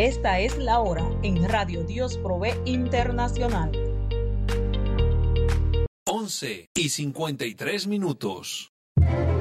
Esta es la hora en Radio Dios Provee Internacional. 11:53.